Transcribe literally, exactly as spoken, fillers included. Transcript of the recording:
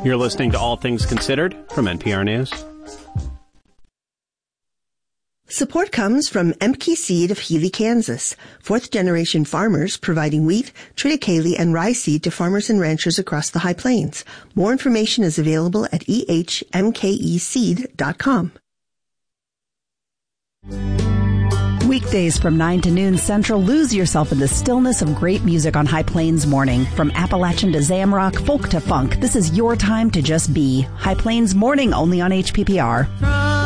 You're listening to All Things Considered from N P R News. Support comes from Emke Seed of Healy, Kansas, fourth-generation farmers providing wheat, triticale, and rye seed to farmers and ranchers across the High Plains. More information is available at e h m k e seed dot com. Weekdays from nine to noon Central, lose yourself in the stillness of great music on High Plains Morning. From Appalachian to Zamrock, folk to funk, this is your time to just be. High Plains Morning, only on H P P R.